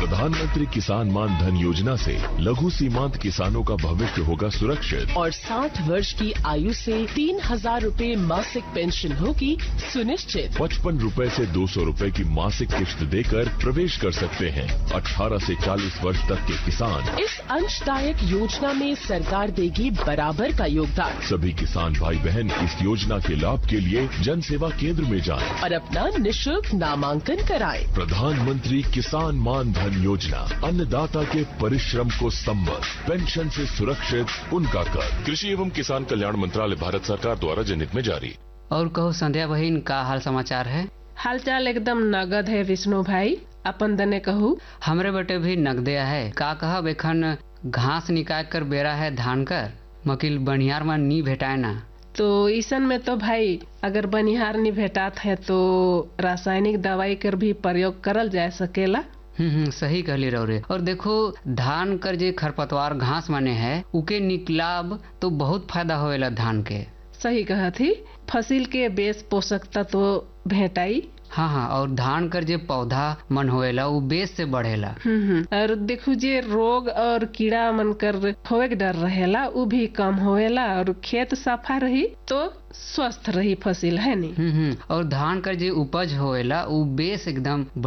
प्रधानमंत्री किसान मान धन योजना से लघु सीमांत किसानों का भविष्य होगा सुरक्षित और 60 वर्ष की आयु से 3,000 रूपए मासिक पेंशन होगी सुनिश्चित। 55 रूपए से 200 रूपए की मासिक किश्त देकर प्रवेश कर सकते हैं 18 से 40 वर्ष तक के किसान। इस अंशदायक योजना में सरकार देगी बराबर का योगदान। सभी किसान भाई बहन इस योजना के लाभ के लिए जन सेवा केंद्र में जाएं और अपना निःशुल्क नामांकन कराएं। प्रधानमंत्री किसान मान धन योजना, अन्नदाता के परिश्रम को संबल, पेंशन से सुरक्षित उनका कर। कृषि एवं किसान कल्याण मंत्रालय, भारत सरकार द्वारा जनहित में जारी। और कहो संध्या बहन, का हाल समाचार है? हालचाल एकदम नगद है विष्णु भाई, अपन दने कहू। हमरे बटे भी नगदे है। का कहब, एखन घास निकाल कर बेरा है धान कर, मकिल बनिहार में नी भेटाए ना। तो ईसन में तो भाई अगर बनिहार नहीं भेटात है तो रासायनिक दवाई कर भी प्रयोग करल जा सकेला। सही कहली रौरे। और देखो, धान कर जे खरपतवार घास माने है उके निकलाब तो बहुत फायदा होएला धान के। सही कहा थी, फसिल के बेस पोषक तत्व भेटाई। हाँ, और धान कर जे पौधा मन होएला वो बेस से बढ़ेला। और देखो जे रोग और कीड़ा मन कर होए के डर रहेला वो भी कम होएला और खेत साफा रही तो स्वस्थ रही फसिल है नी। और धान कर जे उपज होएला वो बेस एकदम